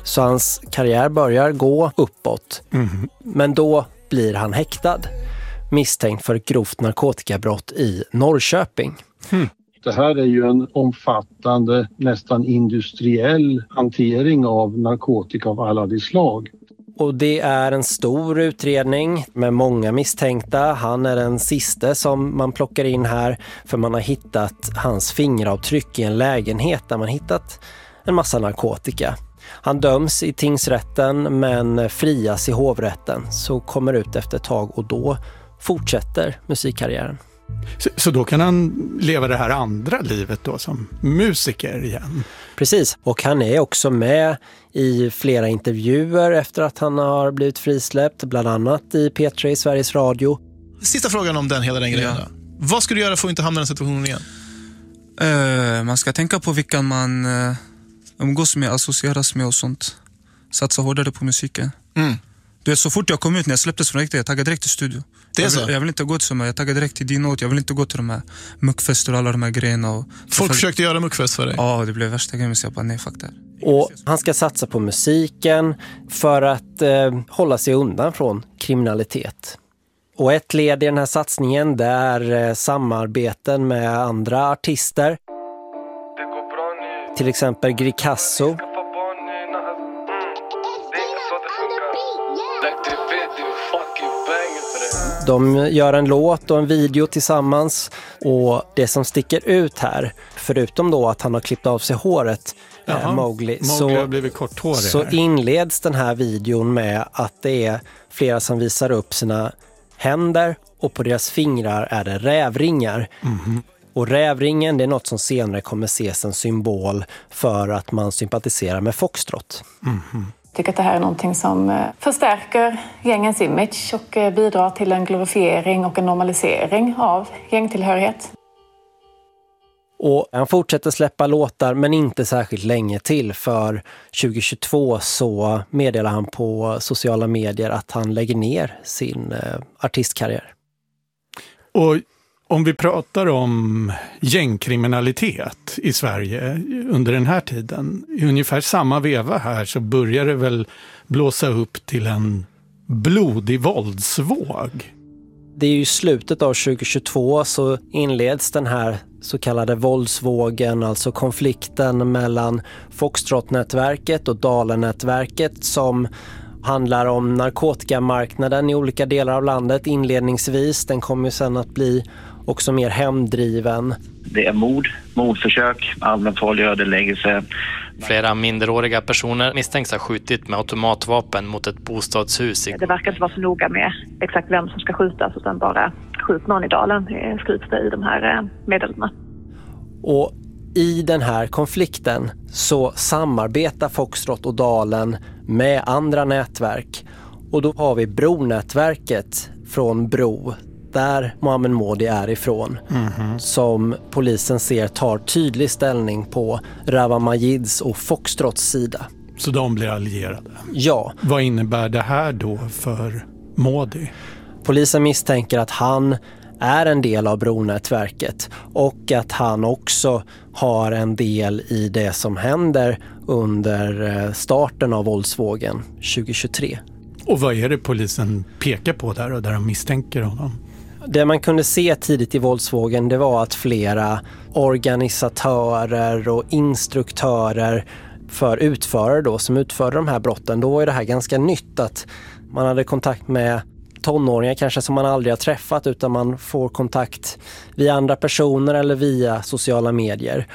Så hans karriär börjar gå uppåt. Men då blir han häktad, misstänkt för ett grovt narkotikabrott i Norrköping. Det här är ju en omfattande, nästan industriell hantering av narkotika av alla de slag. Och det är en stor utredning med många misstänkta. Han är den sista som man plockar in här, för man har hittat hans fingeravtryck i en lägenhet där man hittat en massa narkotika. Han döms i tingsrätten men frias i hovrätten, så kommer ut efter ett tag och då fortsätter musikkarriären. Så då kan han leva det här andra livet då som musiker igen? Precis, och han är också med i flera intervjuer efter att han har blivit frisläppt, bland annat i P3 i Sveriges Radio. Sista frågan om hela den grejen. Ja. Vad ska du göra för att inte hamna i den situationen igen? Man ska tänka på vilka man umgås med, associeras med och sånt. Satsa hårdare på musiken. Du vet, så fort jag kom ut, när jag släpptes från riktigt, jag taggade direkt till studio. Jag vill inte gå till jag taggade direkt till Dinot. Jag vill inte gå till de här muckfester och alla de här grejerna. Folk försökte göra muckfest för dig? Ja, det blev värsta grejen, så jag bara nej, fuck det. Och han ska satsa på musiken för att hålla sig undan från kriminalitet. Och ett led i den här satsningen, det är samarbeten med andra artister. Till exempel Gricasso. De gör en låt och en video tillsammans, och det som sticker ut här, förutom då att han har klippt av sig håret, Mowgli har blivit korthårig, så inleds den här videon med att det är flera som visar upp sina händer, och på deras fingrar är det rävringar. Och rävringen, det är något som senare kommer ses en symbol för att man sympatiserar med foxtrot. Jag tycker att det här är någonting som förstärker gängens image och bidrar till en glorifiering och en normalisering av gängtillhörighet. Och han fortsätter släppa låtar, men inte särskilt länge till, för 2022 så meddelar han på sociala medier att han lägger ner sin artistkarriär. Och om vi pratar om gängkriminalitet i Sverige under den här tiden, i ungefär samma veva här, så börjar det väl blåsa upp till en blodig våldsvåg. Det är ju slutet av 2022 så inleds den här så kallade våldsvågen, alltså konflikten mellan Foxtrot-nätverket och Dalen-nätverket, som handlar om narkotikamarknaden i olika delar av landet inledningsvis. Den kommer ju sen att bli också mer hemdriven. Det är mordförsök, allmänfarlig ödeläggelse. Flera minderåriga personer misstänks ha skjutit med automatvapen mot ett bostadshus. Det verkar inte vara så noga med exakt vem som ska skjutas, utan bara skjut någon i Dalen, skrivs det i de här meddelandena. Och i den här konflikten så samarbetar Foxtrot och Dalen med andra nätverk. Och då har vi Bro-nätverket från Bro, där Mohamed Modi är ifrån, som polisen ser tar tydlig ställning på Rawa Majids och Foxtrots sida. Så de blir allierade? Ja. Vad innebär det här då för Modi? Polisen misstänker att han är en del av Bro-nätverket och att han också har en del i det som händer under starten av våldsvågen 2023. Och vad är det polisen pekar på där och där de misstänker honom? Det man kunde se tidigt i våldsvågen, det var att flera organisatörer och instruktörer för utförare då, som utförde de här brotten, då var ju det här ganska nytt, att man hade kontakt med tonåringar kanske som man aldrig har träffat, utan man får kontakt via andra personer eller via sociala medier.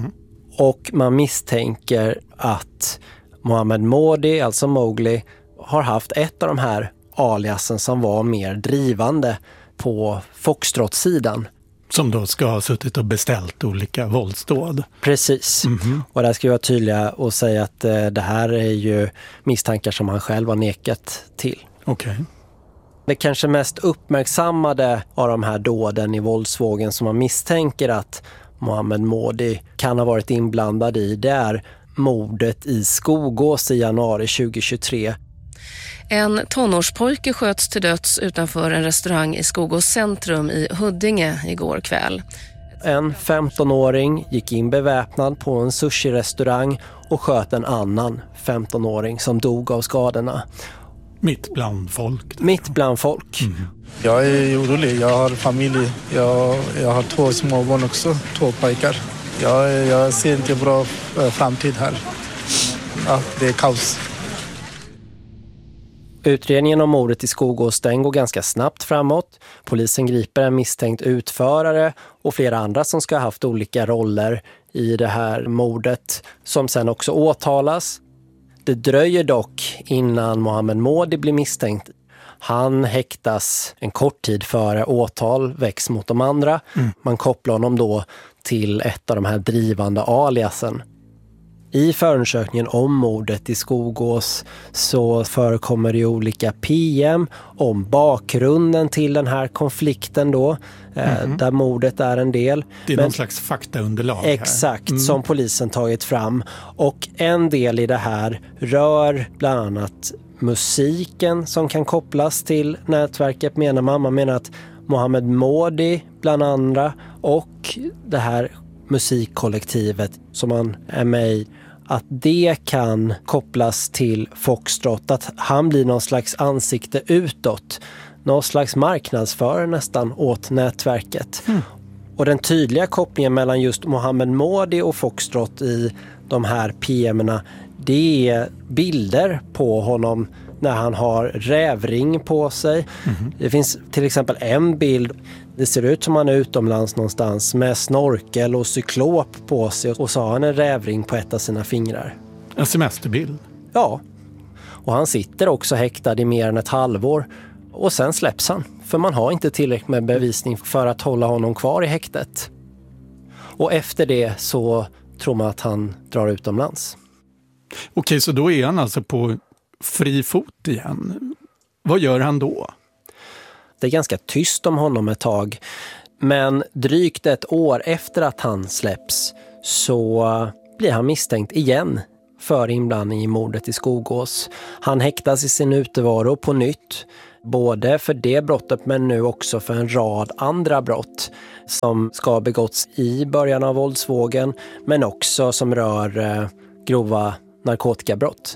Och man misstänker att Mohamed Modi, alltså Mowgli, har haft ett av de här aliasen som var mer drivande på Foxtrot-sidan. Som då ska ha suttit och beställt olika våldsdåd. Precis. Och där ska jag vara tydliga och säga att det här är ju misstankar som han själv har nekat till. Okej. Det kanske mest uppmärksammade av de här dåden i våldsvågen som man misstänker att Mohamed Modi kan ha varit inblandad i, det är mordet i Skogås i januari 2023. En tonårspojke sköts till döds utanför en restaurang i Skogås centrum i Huddinge igår kväll. En 15-åring gick in beväpnad på en sushi-restaurang och sköt en annan 15-åring som dog av skadorna. Mitt bland folk. Mitt bland folk. Mm. Jag är orolig. Jag har familj. Jag har 2 småbarn också. 2 pojkar. Jag ser inte bra framtid här. Ja, det är kaos. Utredningen om mordet i Skogås går ganska snabbt framåt. Polisen griper en misstänkt utförare och flera andra som ska ha haft olika roller i det här mordet som sen också åtalas. Det dröjer dock innan Mohamed Modi blir misstänkt. Han häktas en kort tid före åtal väcks mot de andra. Man kopplar honom då till ett av de här drivande aliasen. I förundersökningen om mordet i Skogås så förekommer det olika PM om bakgrunden till den här konflikten då, där mordet är en del. Det är någon slags faktaunderlag här. Exakt, som polisen tagit fram. Och en del i det här rör bland annat musiken som kan kopplas till nätverket, menar man. Man menar att Mohamed Modi bland andra och det här musikkollektivet som man är med i, att det kan kopplas till Foxtrot, att han blir någon slags ansikte utåt, någon slags marknadsförare nästan åt nätverket. Och den tydliga kopplingen mellan just Mohamed Modi och Foxtrot i de här PM:erna, det är bilder på honom när han har rävring på sig. Det finns till exempel en bild, det ser ut som han är utomlands någonstans med snorkel och cyklop på sig och så har han en rävring på ett av sina fingrar. En semesterbild? Ja, och han sitter också häktad i mer än ett halvår och sen släpps han för man har inte tillräckligt med bevisning för att hålla honom kvar i häktet. Och efter det så tror man att han drar utomlands. Okej, så då är han alltså på fri fot igen. Vad gör han då? Det är ganska tyst om honom ett tag. Men drygt ett år efter att han släpps så blir han misstänkt igen för inblandning i mordet i Skogås. Han häktas i sin utevaro på nytt. Både för det brottet men nu också för en rad andra brott som ska ha begåtts i början av våldsvågen men också som rör grova narkotikabrott.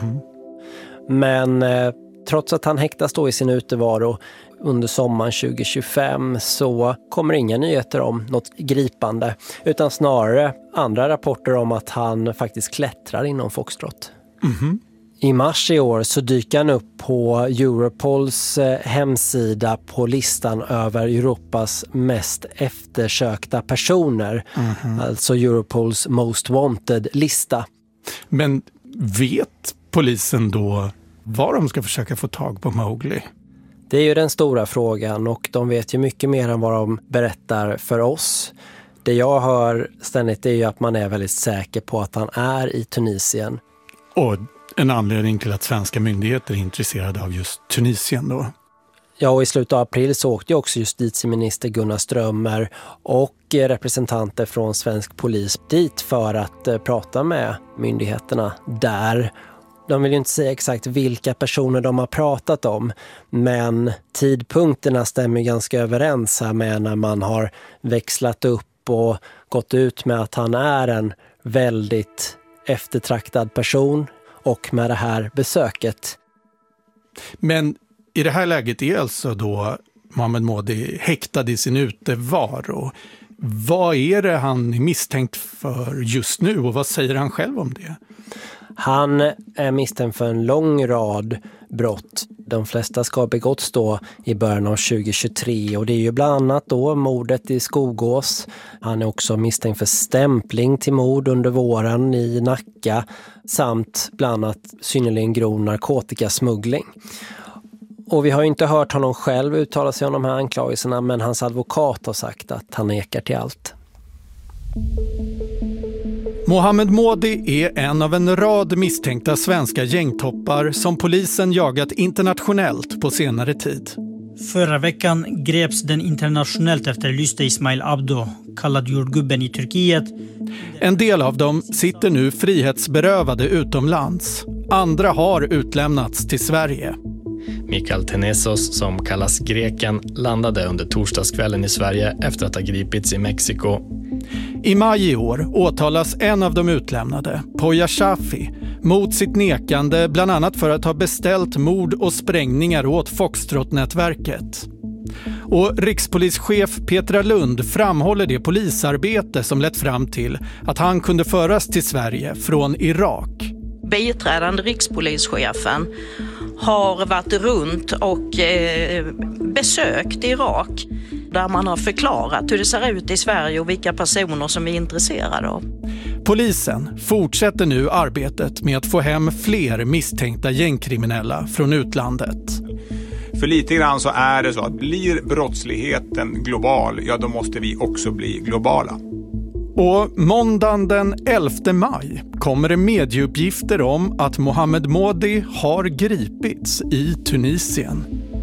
Men trots att han häktas då i sin utevaro under sommaren 2025 så kommer inga nyheter om något gripande utan snarare andra rapporter om att han faktiskt klättrar inom Foxtrot. I mars i år så dyker han upp på Europols hemsida på listan över Europas mest eftersökta personer. Alltså Europols Most Wanted-lista. Men vet polisen då var de ska försöka få tag på Mowgli? Det är ju den stora frågan och de vet ju mycket mer än vad de berättar för oss. Det jag hör ständigt är ju att man är väldigt säker på att han är i Tunisien. Och en anledning till att svenska myndigheter är intresserade av just Tunisien då? Ja, och i slutet av april så åkte också justitieminister Gunnar Strömmer och representanter från svensk polis dit för att prata med myndigheterna där. De vill ju inte säga exakt vilka personer de har pratat om, men tidpunkterna stämmer ganska överens här med när man har växlat upp och gått ut med att han är en väldigt eftertraktad person och med det här besöket. Men i det här läget är alltså då Mohamed Modi häktad i sin utevaro. Vad är det han är misstänkt för just nu och vad säger han själv om det? Han är misstänkt för en lång rad brott. De flesta ska ha begåtts då i början av 2023 och det är ju bland annat då mordet i Skogås. Han är också misstänkt för stämpling till mord under våren i Nacka samt bland annat synnerligen grov narkotikasmuggling. Och vi har ju inte hört honom själv uttala sig om de här anklagelserna men hans advokat har sagt att han nekar till allt. Mohamed Modi är en av en rad misstänkta svenska gängtoppar som polisen jagat internationellt på senare tid. Förra veckan greps den internationellt efterlysta Ismail Abdo, kallad jordgubben i Turkiet. En del av dem sitter nu frihetsberövade utomlands. Andra har utlämnats till Sverige. Mikael Tenesos, som kallas Greken, landade under torsdagskvällen i Sverige efter att ha gripits i Mexiko. I maj i år åtalas en av de utlämnade, Poya Shafi, mot sitt nekande bland annat för att ha beställt mord och sprängningar åt Foxtrot-nätverket. Och rikspolischef Petra Lund framhåller det polisarbete som lett fram till att han kunde föras till Sverige från Irak. Biträdande rikspolischefen har varit runt och besökt Irak där man har förklarat hur det ser ut i Sverige och vilka personer som är intresserade av. Polisen fortsätter nu arbetet med att få hem fler misstänkta gängkriminella från utlandet. För lite grann så är det så att blir brottsligheten global, ja då måste vi också bli globala. Och måndagen den 11 maj kommer det medieuppgifter om att Mohamed Modi har gripits i Tunisien.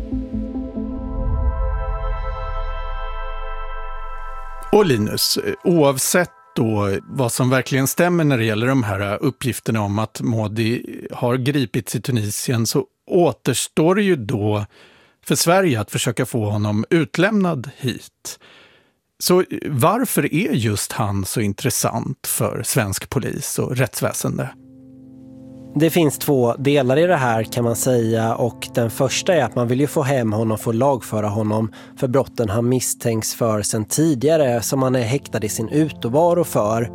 Och Linus, oavsett då vad som verkligen stämmer när det gäller de här uppgifterna om att Modi har gripits i Tunisien, så återstår det ju då för Sverige att försöka få honom utlämnad hit. Så varför är just han så intressant för svensk polis och rättsväsende? Det finns två delar i det här kan man säga, och den första är att man vill ju få hem honom, få lagföra honom för brotten han misstänks för sedan tidigare som han är häktad i sin utevaro för.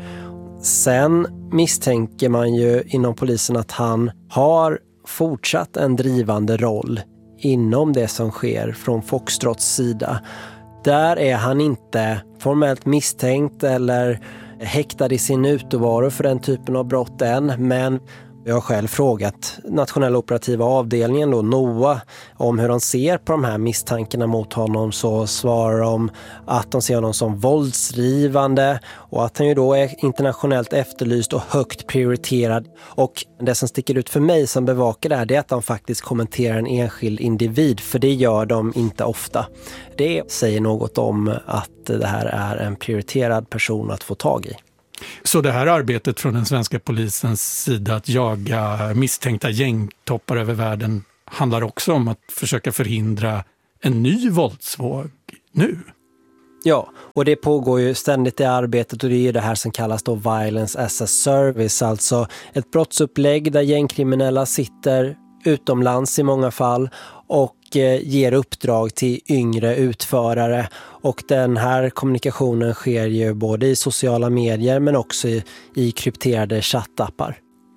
Sen misstänker man ju inom polisen att han har fortsatt en drivande roll inom det som sker från Foxtrots sida. Där är han inte formellt misstänkt eller häktad i sin utevaro för den typen av brott än, men jag har själv frågat nationella operativa avdelningen då, NOA, om hur de ser på de här misstankarna mot honom, så svarar de att de ser honom som våldsdrivande och att han ju då är internationellt efterlyst och högt prioriterad. Och det som sticker ut för mig som bevakar det här, det är att de faktiskt kommenterar en enskild individ, för det gör de inte ofta. Det säger något om att det här är en prioriterad person att få tag i. Så det här arbetet från den svenska polisens sida att jaga misstänkta gängtoppar över världen handlar också om att försöka förhindra en ny våldsvåg nu? Ja, och det pågår ju ständigt i arbetet, och det är ju det här som kallas då violence as a service, alltså ett brottsupplägg där gängkriminella sitter utomlands i många fall och ger uppdrag till yngre utförare, och den här kommunikationen sker ju både i sociala medier men också i krypterade chattappar.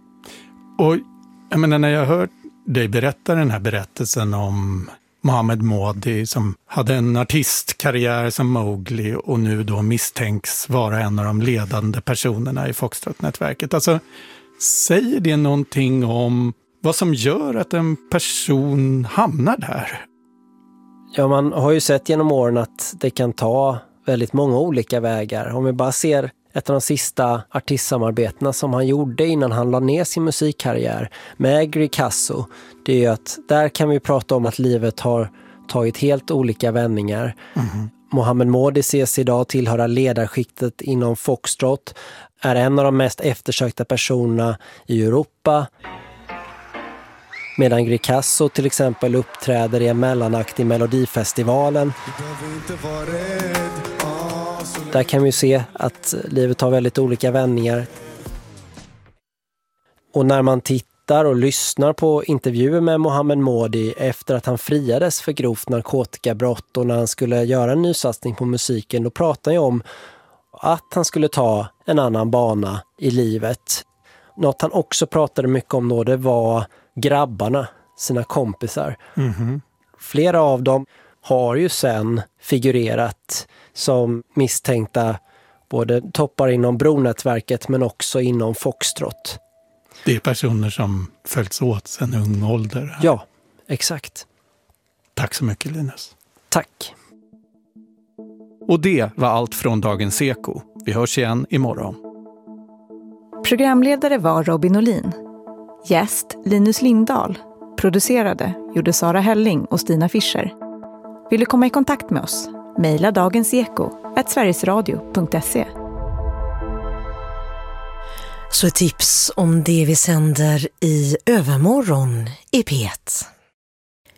Och jag menar, när jag hör dig berätta den här berättelsen om Mohamed Modi som hade en artistkarriär som Mowgli och nu då misstänks vara en av de ledande personerna i Foxtrot-nätverket. Alltså, säger det någonting om vad som gör att en person hamnar där? Ja, man har ju sett genom åren att det kan ta väldigt många olika vägar. Om vi bara ser ett av de sista artistsamarbetena som han gjorde innan han la ner sin musikkarriär med Greekazo, det är ju att där kan vi prata om att livet har tagit helt olika vändningar. Mohamed Modi ses idag tillhöra ledarskiktet inom Foxtrot, är en av de mest eftersökta personerna i Europa. Medan Greekazo till exempel uppträder i en mellanakt i Melodifestivalen. Där kan vi se att livet har väldigt olika vändningar. Och när man tittar och lyssnar på intervjuer med Mohamed Modi efter att han friades för grovt narkotikabrott och när han skulle göra en nysatsning på musiken, då pratar jag om att han skulle ta en annan bana i livet. Något han också pratade mycket om då, det var grabbarna, sina kompisar. Flera av dem har ju sen figurerat som misstänkta både toppar inom Bronätverket men också inom Foxtrot. Det är personer som följts åt sedan ung ålder. Ja, exakt. Tack så mycket, Linus. Tack. Och det var allt från Dagens Eko. Vi hörs igen imorgon. Programledare var Robin Olin. Gäst Linus Lindahl. Producerade gjorde Sara Helling och Stina Fischer. Vill du komma i kontakt med oss? Mejla dagenseko@sverigesradio.se. Så ett tips om det vi sänder i övermorgon i P1.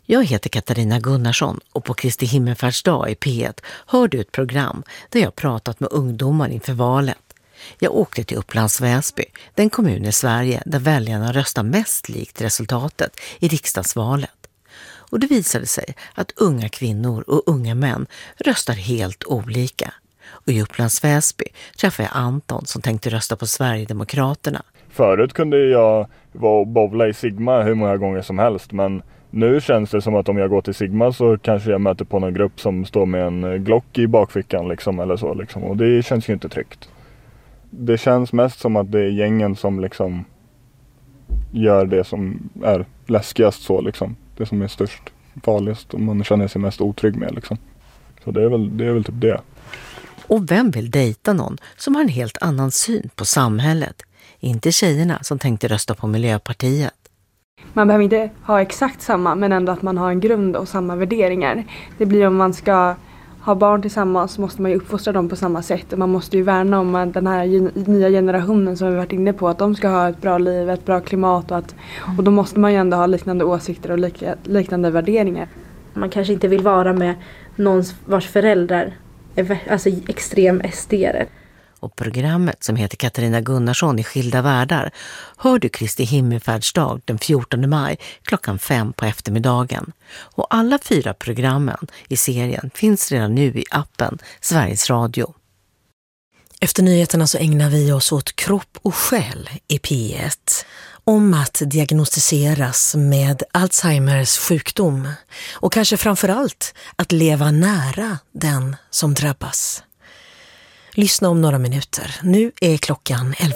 Jag heter Katarina Gunnarsson och på Kristi himmelfärdsdag i P1 hör du ett program där jag pratat med ungdomar inför valet. Jag åkte till Upplands Väsby, den kommun i Sverige där väljarna röstar mest likt resultatet i riksdagsvalet. Och det visade sig att unga kvinnor och unga män röstar helt olika. Och i Upplands Väsby träffade jag Anton som tänkte rösta på Sverigedemokraterna. Förut kunde jag vara och bowla i Sigma hur många gånger som helst, men nu känns det som att om jag går till Sigma så kanske jag möter på någon grupp som står med en Glock i bakfickan liksom, eller så liksom. Och det känns ju inte tryggt. Det känns mest som att det är gängen som liksom gör det som är läskigast så liksom. Det som är störst, farligast och man känner sig mest otrygg med liksom. Så det är väl typ det. Och vem vill dejta någon som har en helt annan syn på samhället? Inte tjejerna som tänkte rösta på Miljöpartiet. Man behöver inte ha exakt samma, men ändå att man har en grund och samma värderingar. Det blir om man ska ha barn tillsammans så måste man ju uppfostra dem på samma sätt. Och man måste ju värna om den här nya generationen som vi varit inne på. Att de ska ha ett bra liv, ett bra klimat. Och då måste man ju ändå ha liknande åsikter och liknande värderingar. Man kanske inte vill vara med någon vars föräldrar är alltså extrem SD-are. Och programmet som heter Katarina Gunnarsson i Skilda världar hör du Kristi himmelfärdsdag den 14 maj klockan 5 på eftermiddagen. Och alla 4 programmen i serien finns redan nu i appen Sveriges Radio. Efter nyheterna så ägnar vi oss åt kropp och själ i P1. Om att diagnostiseras med Alzheimers sjukdom. Och kanske framförallt att leva nära den som drabbas. Lyssna om några minuter. Nu är klockan 11.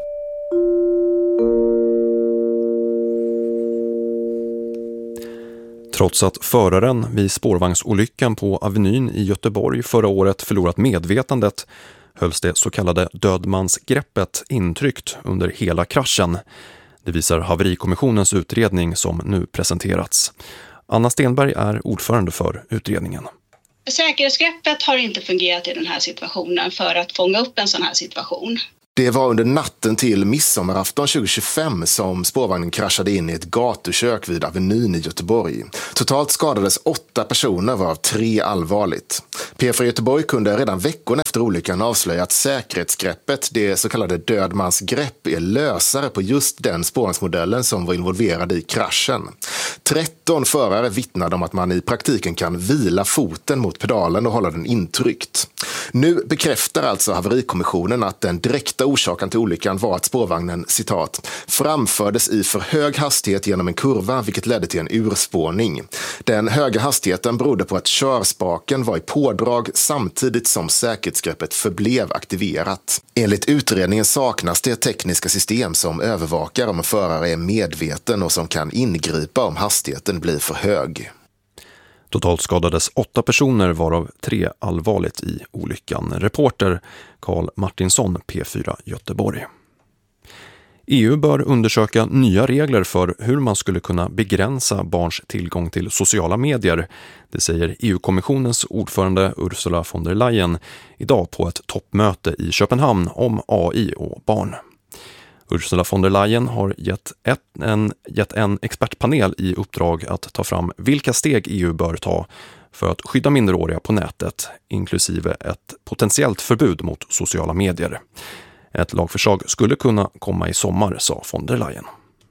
Trots att föraren vid spårvagnsolyckan på Avenyn i Göteborg förra året förlorat medvetandet hölls det så kallade dödmansgreppet intryckt under hela kraschen. Det visar haverikommissionens utredning som nu presenterats. Anna Stenberg är ordförande för utredningen. Säkerhetsgreppet har inte fungerat i den här situationen för att fånga upp en sån här situation. Det var under natten till midsommarafton 2025 som spårvagnen kraschade in i ett gatukök vid Avenyn i Göteborg. Totalt skadades 8 personer varav 3 allvarligt. P4 Göteborg kunde redan veckan efter olyckan avslöja att säkerhetsgreppet, det så kallade dödmansgrepp, är lösare på just den spårvagnsmodellen som var involverad i kraschen. 13 förare vittnade om att man i praktiken kan vila foten mot pedalen och hålla den intryckt. Nu bekräftar alltså haverikommissionen att den direkta orsaken till olyckan var att spårvagnen, citat, framfördes i för hög hastighet genom en kurva vilket ledde till en urspårning. Den höga hastigheten berodde på att körspaken var i pådrag samtidigt som säkerhetsgreppet förblev aktiverat. Enligt utredningen saknas det tekniska system som övervakar om en förare är medveten och som kan ingripa om hastigheten blir för hög. Totalt skadades 8 personer varav 3 allvarligt i olyckan. Reporter Carl Martinsson, P4 Göteborg. EU bör undersöka nya regler för hur man skulle kunna begränsa barns tillgång till sociala medier. Det säger EU-kommissionens ordförande Ursula von der Leyen idag på ett toppmöte i Köpenhamn om AI och barn. Ursula von der Leyen har gett en expertpanel i uppdrag att ta fram vilka steg EU bör ta för att skydda minderåriga på nätet, inklusive ett potentiellt förbud mot sociala medier. Ett lagförslag skulle kunna komma i sommar, sa von der Leyen.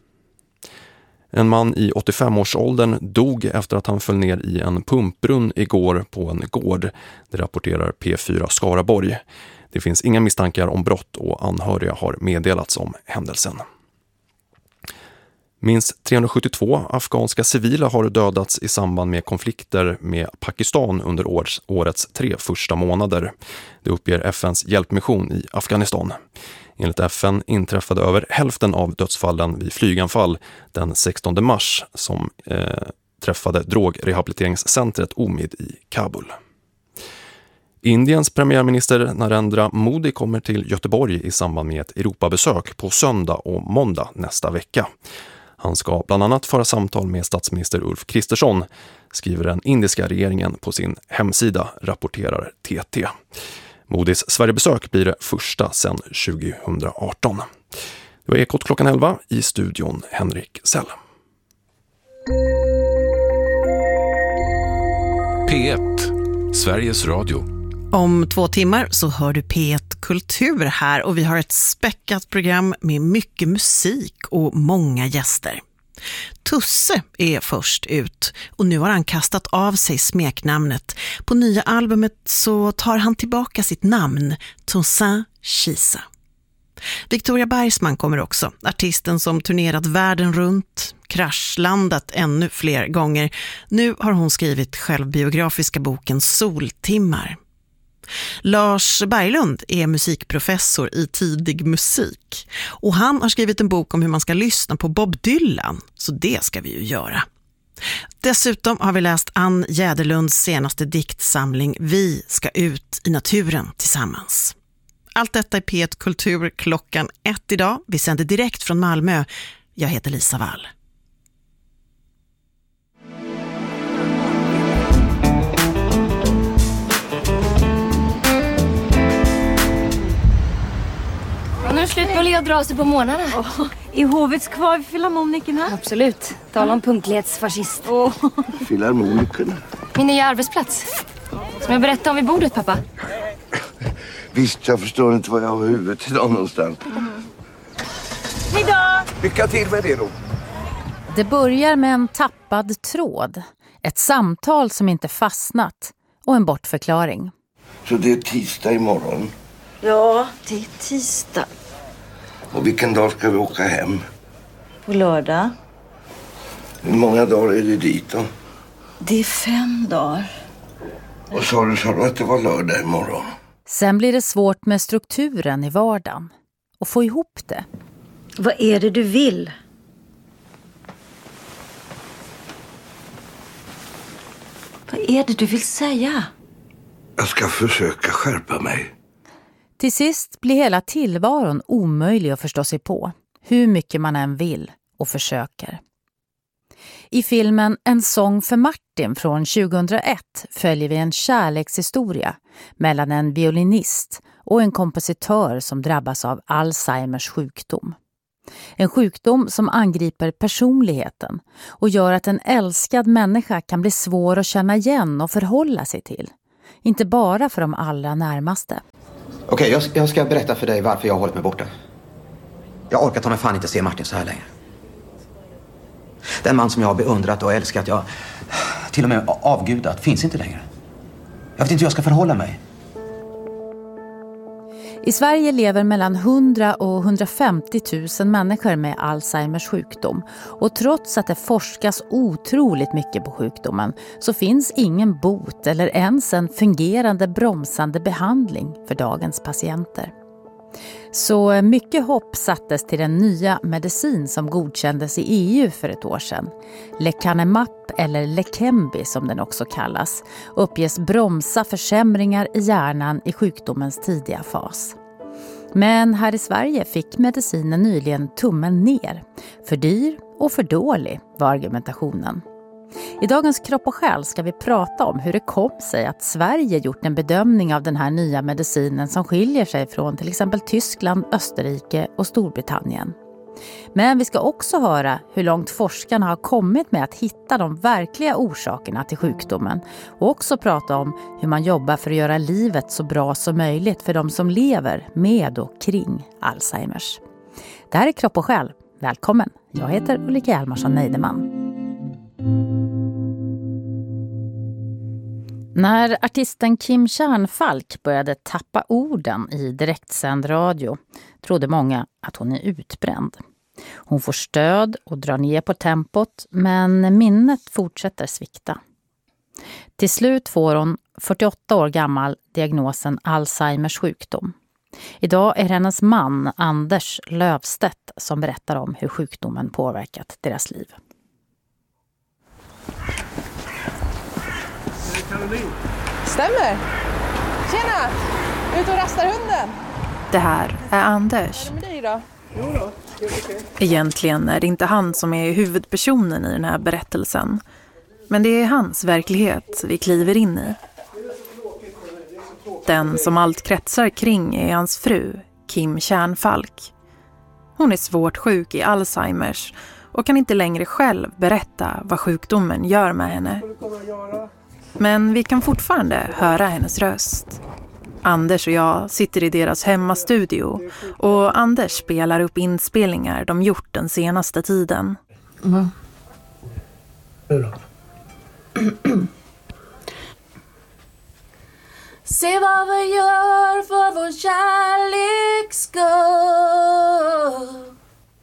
En man i 85-årsåldern dog efter att han föll ner i en pumpbrunn igår på en gård. Det rapporterar P4 Skaraborg. Det finns inga misstankar om brott och anhöriga har meddelats om händelsen. Minst 372 afghanska civila har dödats i samband med konflikter med Pakistan under årets 3 första månader. Det uppger FNs hjälpmission i Afghanistan. Enligt FN inträffade över hälften av dödsfallen vid flyganfall den 16 mars som träffade drogrehabiliteringscentret Omid i Kabul. Indiens premiärminister Narendra Modi kommer till Göteborg i samband med ett Europabesök på söndag och måndag nästa vecka. Han ska bland annat föra samtal med statsminister Ulf Kristersson, skriver den indiska regeringen på sin hemsida, rapporterar TT. Modis Sverigebesök blir det första sedan 2018. Det var Ekot klockan 11 i studion Henrik Sell. P1, Sveriges Radio. Om 2 timmar så hör du P1 Kultur här och vi har ett späckat program med mycket musik och många gäster. Tusse är först ut och nu har han kastat av sig smeknamnet. På nya albumet så tar han tillbaka sitt namn, Toussaint Kisa. Victoria Bergsman kommer också, artisten som turnerat världen runt, kraschlandat ännu fler gånger. Nu har hon skrivit självbiografiska boken Soltimmar. Lars Berglund är musikprofessor i tidig musik och han har skrivit en bok om hur man ska lyssna på Bob Dylan, så det ska vi ju göra. Dessutom har vi läst Ann Jäderlunds senaste diktsamling Vi ska ut i naturen tillsammans. Allt detta är P1 Kultur 1:00 idag. Vi sänder direkt från Malmö. Jag heter Lisa Wall. Nu är det slut på att dra sig på månaden. I hovets kvar vid filharmonikerna? Absolut. Tala om punktlighetsfascist. Filharmonikerna? Min nya arbetsplats. Som jag berättade om vid bordet, pappa. Visst, jag förstår inte vad jag har huvudet idag någonstans. Hejdå! Lycka till med det då. Det börjar med en tappad tråd. Ett samtal som inte fastnat. Och en bortförklaring. Så det är tisdag imorgon? Ja, det är tisdag. Och vilken dag ska vi åka hem? På lördag. Hur många dagar är det dit då? Det är 5 dagar. Och sa du att det var lördag imorgon? Sen blir det svårt med strukturen i vardagen. Och få ihop det. Vad är det du vill? Vad är det du vill säga? Jag ska försöka skärpa mig. Till sist blir hela tillvaron omöjlig att förstå sig på. Hur mycket man än vill och försöker. I filmen En sång för Martin från 2001 följer vi en kärlekshistoria mellan en violinist och en kompositör som drabbas av Alzheimers sjukdom. En sjukdom som angriper personligheten och gör att en älskad människa kan bli svår att känna igen och förhålla sig till. Inte bara för de allra närmaste. Okej, jag ska berätta för dig varför jag har hållit mig borta. Jag orkar ta mig fan inte se Martin så här längre. Den man som jag har beundrat och älskat, jag till och med avgudat, finns inte längre. Jag vet inte hur jag ska förhålla mig. I Sverige lever mellan 100 och 150 000 människor med Alzheimers sjukdom. Och trots att det forskas otroligt mycket på sjukdomen så finns ingen bot eller ens en fungerande bromsande behandling för dagens patienter. Så mycket hopp sattes till den nya medicin som godkändes i EU för ett år sedan. Lecanemab eller Leqembi som den också kallas uppges bromsa försämringar i hjärnan i sjukdomens tidiga fas. Men här i Sverige fick medicinen nyligen tummen ner. För dyr och för dålig var argumentationen. I dagens Kropp och själ ska vi prata om hur det kom sig att Sverige gjort en bedömning av den här nya medicinen som skiljer sig från till exempel Tyskland, Österrike och Storbritannien. Men vi ska också höra hur långt forskarna har kommit med att hitta de verkliga orsakerna till sjukdomen och också prata om hur man jobbar för att göra livet så bra som möjligt för de som lever med och kring Alzheimers. Det här är Kropp och själ. Välkommen! Jag heter Ulrika Hjalmarsson Neideman. När artisten Kim Kärnfalk började tappa orden i direktsänd radio trodde många att hon är utbränd. Hon får stöd och drar ner på tempot, men minnet fortsätter svikta. Till slut får hon 48 år gammal diagnosen Alzheimers sjukdom. Idag är hennes man Anders Lövstedt som berättar om hur sjukdomen påverkat deras liv. Stämmer. Tjena! Ut och rastar hunden. Det här är Anders. Egentligen är det inte han som är huvudpersonen i den här berättelsen. Men det är hans verklighet vi kliver in i. Den som allt kretsar kring är hans fru, Kim Kärnfalk. Hon är svårt sjuk i Alzheimers och kan inte längre själv berätta vad sjukdomen gör med henne. Men vi kan fortfarande höra hennes röst. Anders och jag sitter i deras hemmastudio och Anders spelar upp inspelningar de gjort den senaste tiden. Mm. Se vad vi gör för vår kärleks skull.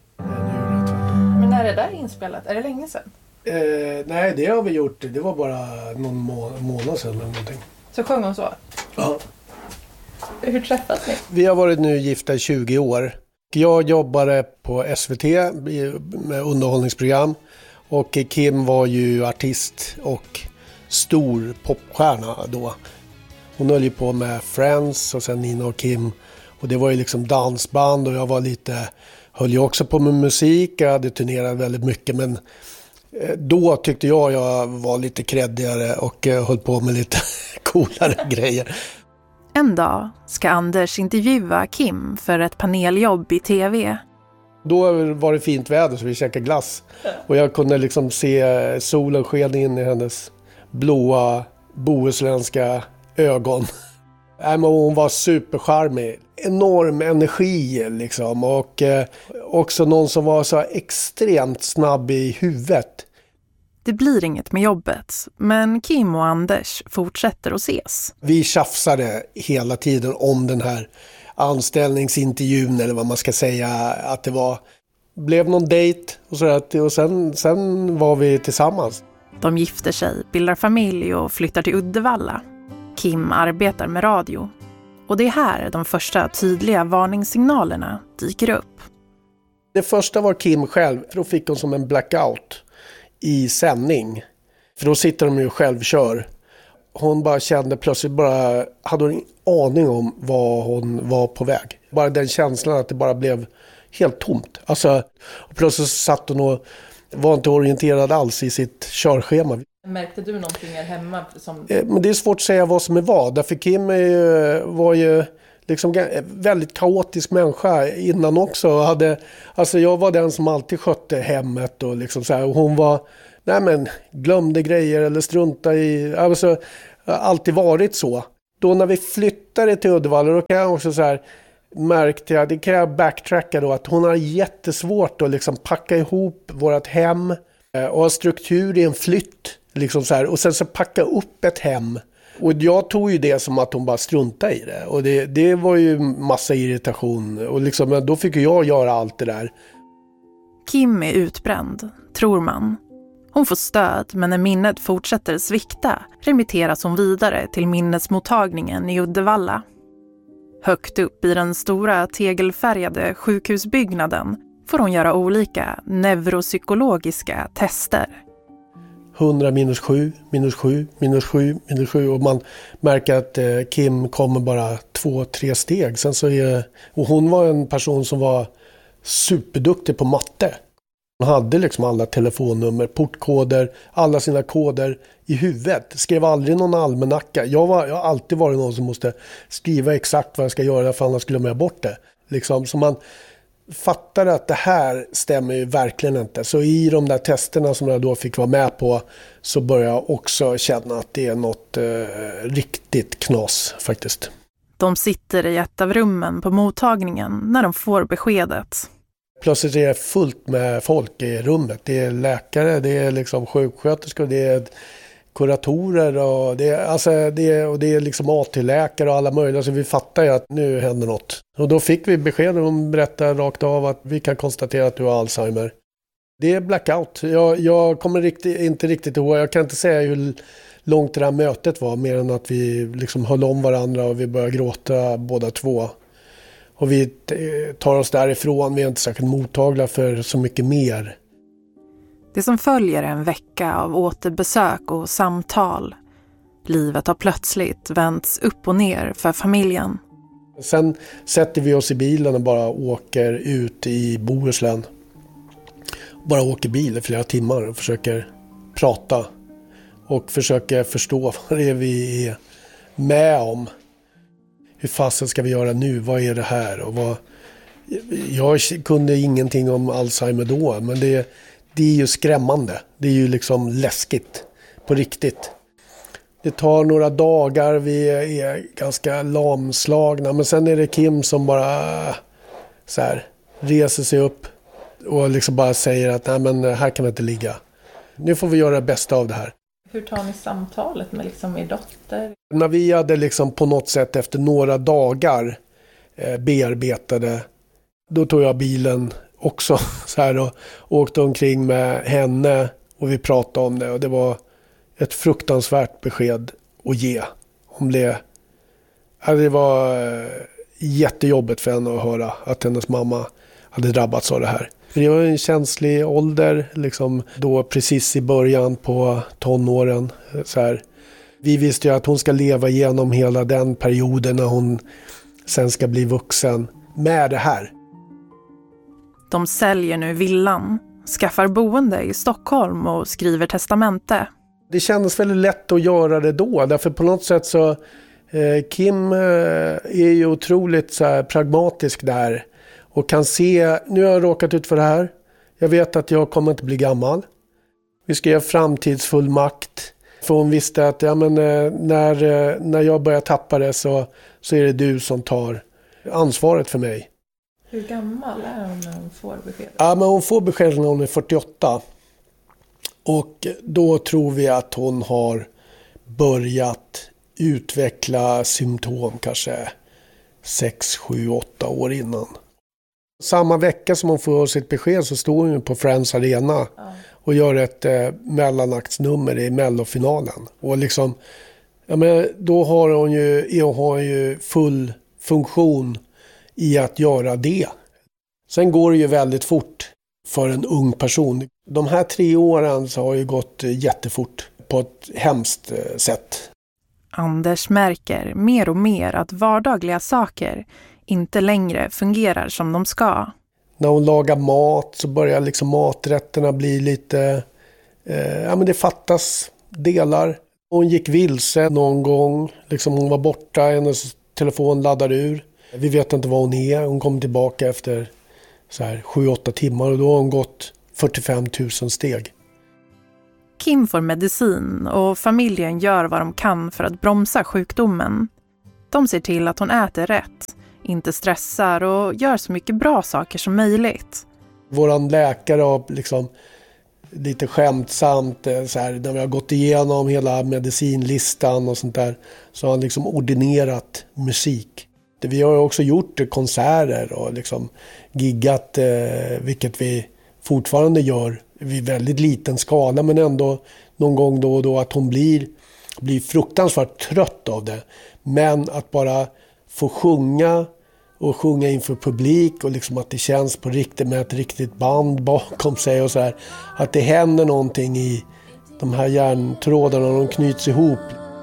Men när är det där inspelat? Är det länge sedan? Nej, det har vi gjort. Det var bara någon månad sedan eller någonting. Så sjöng hon så? Ja. Hur träffas ni? Vi har varit nu gifta i 20 år. Jag jobbade på SVT med underhållningsprogram. Och Kim var ju artist och stor popstjärna då. Hon höll ju på med Friends och sen Nina och Kim. Och det var ju liksom dansband och jag höll ju också på med musik. Jag hade turnerat väldigt mycket men då tyckte jag var lite kreddigare och höll på med lite coolare grejer. En dag ska Anders intervjua Kim för ett paneljobb i tv. Då var det fint väder så vi käkade glass. Och jag kunde liksom se solen sken in i hennes blåa bohuslänska ögon. Hon var supercharmig. Enorm energi liksom. Och också någon som var så extremt snabb i huvudet. Det blir inget med jobbet, men Kim och Anders fortsätter att ses. Vi tjafsade hela tiden om den här anställningsintervjun eller vad man ska säga att det var. Blev någon dejt och sen var vi tillsammans. De gifter sig, bildar familj och flyttar till Uddevalla. Kim arbetar med radio. Och det är här de första tydliga varningssignalerna dyker upp. Det första var Kim själv, för då fick hon som en blackout i sändning. För då sitter de ju själv kör. Hon bara kände plötsligt hade hon ingen aning om vad hon var på väg. Bara den känslan att det bara blev helt tomt. Alltså, och plötsligt satt hon och var inte orienterad alls i sitt körschema. Märkte du någonting här hemma? Men det är svårt att säga vad som är vad. Därför Kim var ju liksom väldigt kaotisk människa innan också. Jag var den som alltid skötte hemmet och liksom så här. Och hon var, glömde grejer eller strunta i. Alltså, alltid varit så. Då när vi flyttade till Uddevalla, då kan jag också så här märkte jag, det kan jag backtracka då, att hon har jättesvårt att liksom packa ihop vårt hem och ha struktur i en flytt. Liksom så här, och sen så packa upp ett hem. Och jag tog ju det som att hon bara struntade i det. Och det var ju massa irritation. Och liksom, då fick jag göra allt det där. Kim är utbränd, tror man. Hon får stöd, men när minnet fortsätter svikta remitteras hon vidare till minnesmottagningen i Uddevalla. Högt upp i den stora tegelfärgade sjukhusbyggnaden får hon göra olika neuropsykologiska tester. 100 minus 7, minus 7, minus 7, minus 7 och man märker att Kim kommer bara 2-3 steg. Sen så och hon var en person som var superduktig på matte. Hon hade liksom alla telefonnummer, portkoder, alla sina koder i huvudet. Skrev aldrig någon almanacka. Jag har alltid varit någon som måste skriva exakt vad jag ska göra för annars glömmer jag bort det. Liksom, så man fattade att det här stämmer ju verkligen inte. Så i de där testerna som jag då fick vara med på så började jag också känna att det är något riktigt knas faktiskt. De sitter i ett av rummen på mottagningen när de får beskedet. Plötsligt är det fullt med folk i rummet. Det är läkare, det är liksom sjuksköterskor, det är kuratorer och det är liksom AT-läkare och alla möjliga. Så vi fattar ju att nu händer något. Och då fick vi besked och de berättade rakt av att vi kan konstatera att du har Alzheimer. Det är blackout. Jag kommer inte riktigt ihåg. Jag kan inte säga hur långt det här mötet var. Mer än att vi liksom höll om varandra och vi började gråta båda två. Och vi tar oss därifrån. Vi är inte särskilt mottagliga för så mycket mer. Det som följer är en vecka av återbesök och samtal. Livet har plötsligt vänts upp och ner för familjen. Sen sätter vi oss i bilen och bara åker ut i Bohuslän. Bara åker bil i flera timmar och försöker prata. Och försöker förstå vad det är vi är med om. Hur fasen ska vi göra nu? Vad är det här? Och jag kunde ingenting om Alzheimer då, men det är ju skrämmande. Det är ju liksom läskigt på riktigt. Det tar några dagar, vi är ganska lamslagna. Men sen är det Kim som bara så här, reser sig upp och liksom bara säger att nej, men här kan vi inte ligga. Nu får vi göra det bästa av det här. Hur tar ni samtalet med liksom er dotter? När vi hade liksom på något sätt efter några dagar bearbetade, då tog jag bilen också så här och åkte omkring med henne och vi pratade om det. Och det var ett fruktansvärt besked att ge om det. Det var jättejobbigt för henne att höra att hennes mamma hade drabbats av det här. Det var en känslig ålder, liksom då precis i början på tonåren. Så här. Vi visste ju att hon ska leva igenom hela den perioden när hon sen ska bli vuxen med det här. De säljer nu villan, skaffar boende i Stockholm och skriver testamente. Det kändes väldigt lätt att göra det då. Därför på något sätt så Kim är ju otroligt så här pragmatisk där. Och kan se, nu har jag råkat ut för det här. Jag vet att jag kommer inte bli gammal. Vi ska göra framtidsfullmakt. För hon visste att ja, men, när jag börjar tappa det så är det du som tar ansvaret för mig. Hur gammal är hon när hon får besked? Ja, men hon får besked när hon är 48. Och då tror vi att hon har börjat utveckla symptom kanske 6, 7, 8 år innan. Samma vecka som hon får sitt besked så står hon på Friends Arena och gör ett mellanaktsnummer i mellofinalen. Och liksom, ja, men då har hon ju full funktion i att göra det. Sen går det ju väldigt fort för en ung person. De här 3 åren så har ju gått jättefort på ett hemskt sätt. Anders märker mer och mer att vardagliga saker inte längre fungerar som de ska. När hon lagar mat så börjar liksom maträtterna bli lite... ja, men det fattas delar. Hon gick vilse någon gång. Liksom hon var borta, hennes telefon laddade ur. Vi vet inte var hon är. Hon kom tillbaka efter så här 7-8 timmar och då har hon gått 45 000 steg. Kim får medicin och familjen gör vad de kan för att bromsa sjukdomen. De ser till att hon äter rätt, inte stressar och gör så mycket bra saker som möjligt. Våran läkare har liksom lite skämtsamt så här, när vi har gått igenom hela medicinlistan och sånt där, så har han liksom ordinerat musik. Vi har också gjort konserter och liksom giggat, vilket vi fortfarande gör vid väldigt liten skala, men ändå någon gång då och då att hon blir fruktansvärt trött av det. Men att bara få sjunga och sjunga inför publik och liksom att det känns på riktigt med ett riktigt band bakom sig och så här, att det händer någonting i de här hjärntrådarna och de knyts ihop.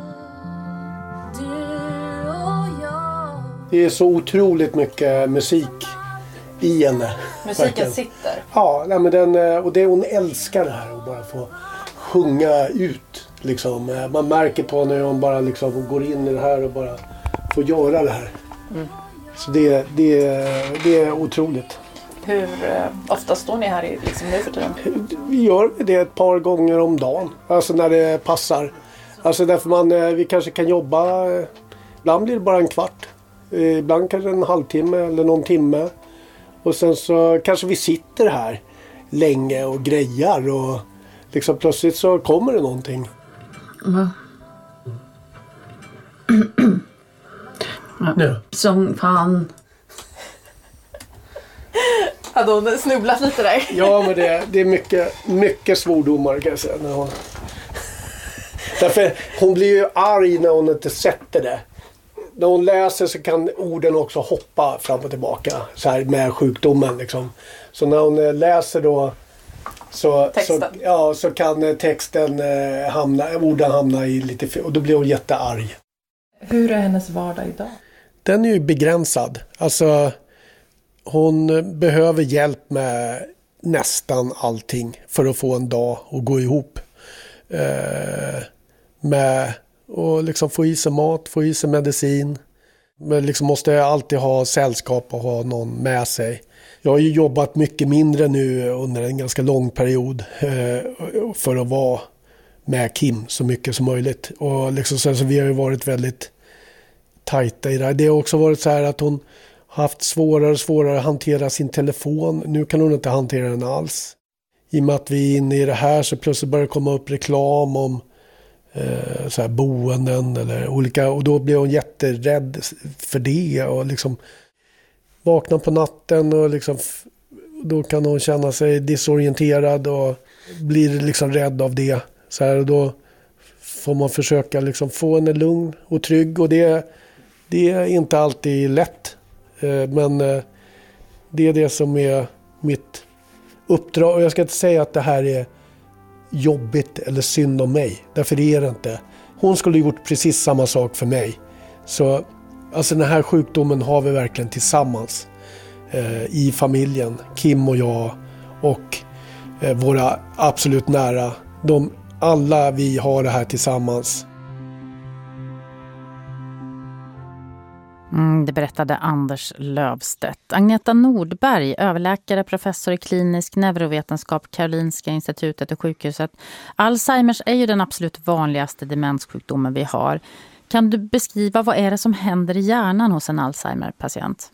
Det är så otroligt mycket musik i henne. Musiken verkligen sitter. Ja, men och det hon älskar det här att bara få sjunga ut. Liksom. Man märker på när hon bara liksom går in i det här och bara får göra det här. Mm. Så det är otroligt. Hur ofta står ni här liksom nu för tiden? Vi gör det ett par gånger om dagen. Alltså när det passar. Alltså därför vi kanske kan jobba. Ibland blir det bara en kvart. Ibland kanske en halvtimme eller någon timme. Och sen så kanske vi sitter här länge och grejar och liksom plötsligt så kommer det någonting. Ja. Nu. Som fan. Hade hon snubblat lite där? Ja, men det är mycket svordomar kan jag säga. Därför hon blir ju arg när hon inte sätter det. När hon läser så kan orden också hoppa fram och tillbaka så här med sjukdomen liksom. Så när hon läser då så kan texten orden hamna i lite fel, och då blir hon jättearg. Hur är hennes vardag idag? Den är ju begränsad. Alltså hon behöver hjälp med nästan allting för att få en dag att gå ihop. Med och liksom få i sig mat, få i sig medicin. Men liksom måste alltid ha sällskap och ha någon med sig. Jag har ju jobbat mycket mindre nu under en ganska lång period för att vara med Kim så mycket som möjligt. Och liksom så vi har ju varit väldigt tajta i det här. Det har också varit så här att hon haft svårare och svårare att hantera sin telefon. Nu kan hon inte hantera den alls. I och med att vi är inne i det här så plötsligt börjar det komma upp reklam om så här boenden eller olika, och då blir hon jätterädd för det och liksom vaknar på natten och liksom då kan hon känna sig disorienterad och blir liksom rädd av det. Så här, och då får man försöka liksom få henne lugn och trygg, och det är inte alltid lätt. Men det är det som är mitt uppdrag. Och jag ska inte säga att det här är jobbigt eller synd om mig. Därför är det inte. Hon skulle gjort precis samma sak för mig. Så alltså den här sjukdomen har vi verkligen tillsammans i familjen. Kim och jag och våra absolut nära. Alla vi har det här tillsammans. Det berättade Anders Lövstedt. Agneta Nordberg, överläkare, professor i klinisk neurovetenskap, Karolinska institutet och sjukhuset. Alzheimers är ju den absolut vanligaste demenssjukdomen vi har. Kan du beskriva vad är det som händer i hjärnan hos en Alzheimer-patient?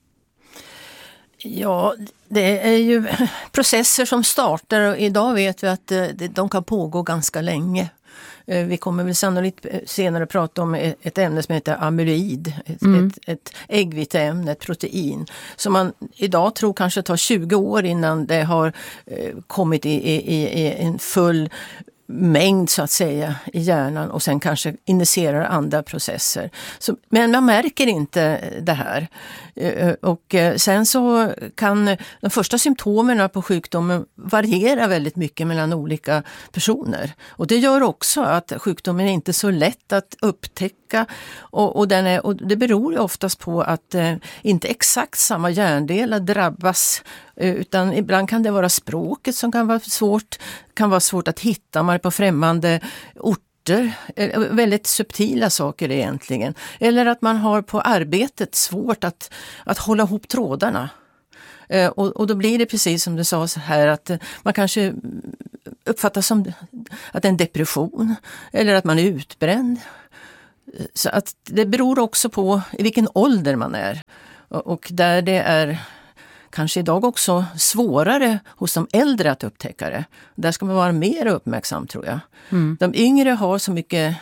Ja, det är ju processer som startar, och idag vet vi att de kan pågå ganska länge. Vi kommer väl sannolikt senare prata om ett ämne som heter amyloid, ett äggviteämne, ett protein, som man idag tror kanske tar 20 år innan det har kommit i en full mängd så att säga i hjärnan, och sen kanske initierar andra processer. Men man märker inte det här. Och sen så kan de första symptomerna på sjukdomen variera väldigt mycket mellan olika personer. Och det gör också att sjukdomen är inte så lätt att upptäcka, och det beror ju oftast på att inte exakt samma hjärndelar drabbas, utan ibland kan det vara språket som kan vara svårt att hitta. Man är på främmande orter, väldigt subtila saker egentligen. Eller att man har på arbetet svårt att hålla ihop trådarna. Och då blir det precis som du sa så här, att man kanske uppfattar som att det är en depression eller att man är utbränd. Så att det beror också på i vilken ålder man är. Och där det är kanske idag också svårare hos de äldre att upptäcka det. Där ska man vara mer uppmärksam, tror jag. De yngre har så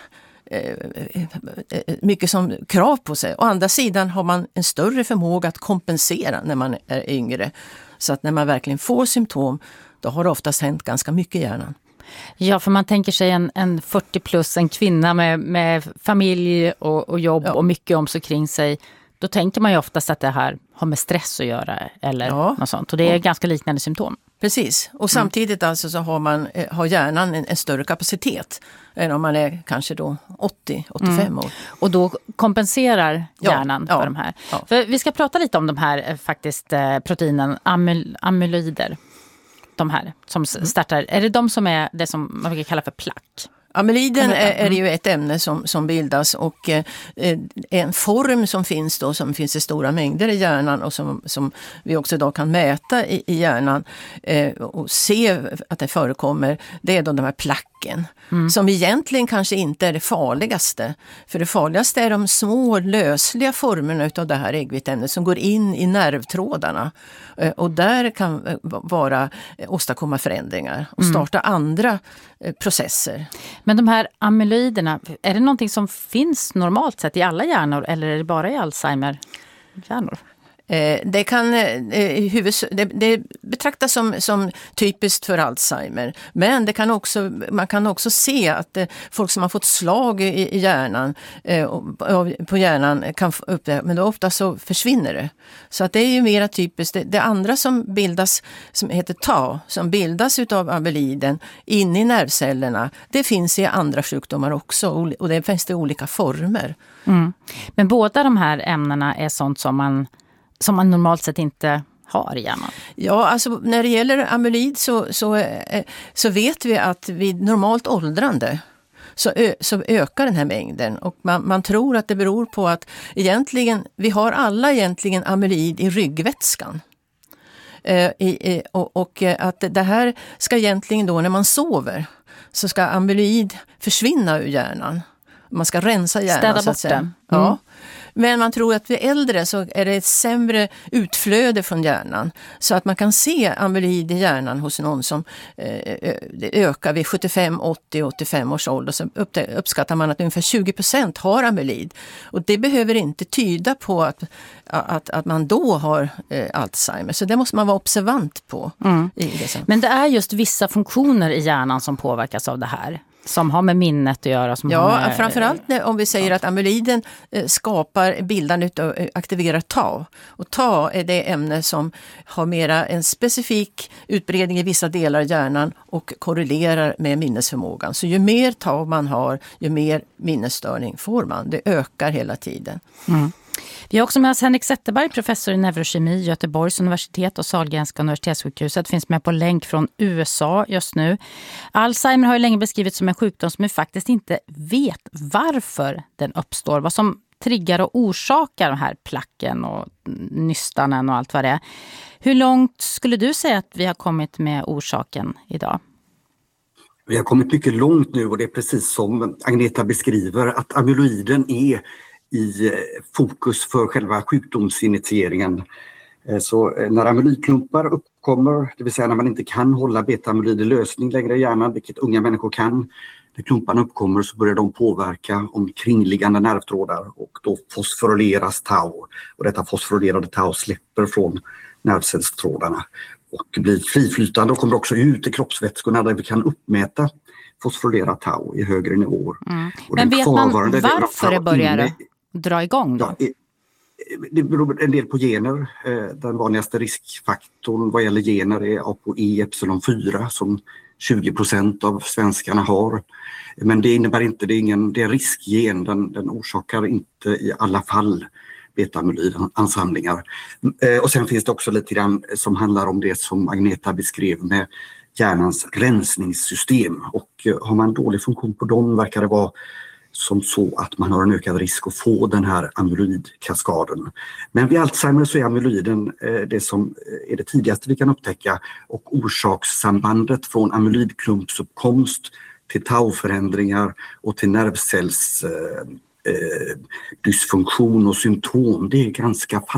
mycket som krav på sig. Å andra sidan har man en större förmåga att kompensera när man är yngre. Så att när man verkligen får symptom, då har det oftast hänt ganska mycket i hjärnan. Ja, för man tänker sig en 40 plus, en kvinna med familj och jobb och mycket om sig kring sig. Då tänker man ju oftast att det här har med stress att göra eller något sånt. Och det är ganska liknande symptom. Precis. Och samtidigt alltså så har hjärnan en större kapacitet än om man är kanske då 80-85 år. Och då kompenserar hjärnan för de här. Ja. För vi ska prata lite om de här proteinen, amyloider. De här som startar. Är det de som är det som man brukar kalla för plack? Amyloiden är ju ett ämne som bildas, och en form som finns i stora mängder i hjärnan och som vi också idag kan mäta i hjärnan och se att det förekommer, det är då de här placken. Som egentligen kanske inte är det farligaste. För det farligaste är de små lösliga formerna av det här äggviteämnet som går in i nervtrådarna. Och där kan åstadkomma förändringar och starta andra processer. Men de här amyloiderna, är det någonting som finns normalt sett i alla hjärnor eller är det bara i Alzheimer-hjärnor? Det kan det betraktas som typiskt för Alzheimer, men man kan också se att folk som har fått slag i hjärnan på hjärnan kan uppleva, men då ofta så försvinner det. Så att det är ju mera typiskt. Det andra som bildas, som heter tau, som bildas utav amyloiden inne i nervcellerna, det finns i andra sjukdomar också, och det finns det olika former. Men båda de här ämnena är sånt som man normalt sett inte har i hjärnan. Ja, alltså när det gäller amyloid så vet vi att vid normalt åldrande så ökar den här mängden, och man tror att det beror på att vi har alla egentligen amyloid i ryggvätskan. Och att det här ska egentligen då när man sover så ska amyloid försvinna ur hjärnan. Man ska rensa hjärnan. Städa så att bort säga. det. Ja. Men man tror att vid äldre så är det ett sämre utflöde från hjärnan. Så att man kan se amyloid i hjärnan hos någon som ökar vid 75, 80, 85 års ålder. Så uppskattar man att ungefär 20% har amyloid. Och det behöver inte tyda på att man då har Alzheimer. Så det måste man vara observant på. Men det är just vissa funktioner i hjärnan som påverkas av det här. Som har med minnet att göra. Som har med, framförallt om vi säger att amyloiden skapar bildandet och aktiverar tau. Och tau är det ämne som har mera en specifik utbredning i vissa delar av hjärnan och korrelerar med minnesförmågan. Så ju mer tau man har, ju mer minnesstörning får man. Det ökar hela tiden. Vi har också med oss Henrik Zetterberg, professor i neurokemi i Göteborgs universitet och Sahlgrenska universitetssjukhuset. Finns med på länk från USA just nu. Alzheimer har ju länge beskrivits som en sjukdom som vi faktiskt inte vet varför den uppstår. Vad som triggar och orsakar den här placken och nystanen och allt vad det är. Hur långt skulle du säga att vi har kommit med orsaken idag? Vi har kommit mycket långt nu och det är precis som Agneta beskriver att amyloiden är i fokus för själva sjukdomsinitieringen. Så när amyloidklumpar uppkommer, det vill säga när man inte kan hålla beta-amyloid i lösning längre i hjärnan, vilket unga människor kan, när klumparna uppkommer så börjar de påverka omkringliggande nervtrådar och då fosforyleras tau. Och detta fosforylerade tau släpper från nervcellstrådarna och blir friflytande och kommer också ut i kroppsvätskorna där vi kan uppmäta fosforylerat tau i högre nivåer. Men vet man varför det börjar dra igång då? Ja, det beror en del på gener. Den vanligaste riskfaktorn vad gäller gener är ApoE4 som 20% av svenskarna har. Men det innebär inte, det är en riskgen, den orsakar inte i alla fall beta-amyloidansamlingar. Och sen finns det också lite grann som handlar om det som Agneta beskrev med hjärnans rensningssystem. Och har man dålig funktion på dem verkar det vara som så att man har en ökad risk att få den här amyloidkaskaden. Men vid Alzheimer så är amyloiden det som är det tidigaste vi kan upptäcka och orsakssambandet från amyloidklumpsuppkomst till tauförändringar och till nervcells dysfunktion och symptom, det är ganska